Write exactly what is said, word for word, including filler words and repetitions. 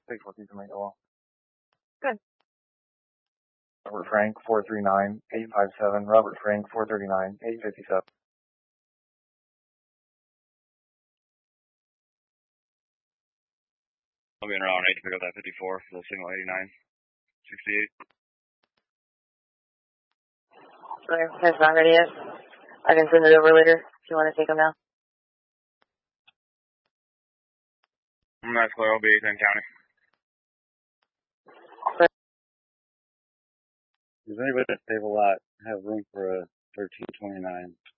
six fourteen from Mango. Good. Robert Frank, four three nine, eight five seven. Robert Frank, four thirty-nine, eight fifty-seven. I'll be in around eight to pick up that fifty-four for the signal eighty-nine, sixty-eight. Okay, that's not ready yet. I can send it over later if you want to take them now. That's clear. I'll be eight ten county. Okay. Does anybody at the table lot have room for a thirteen twenty-nine?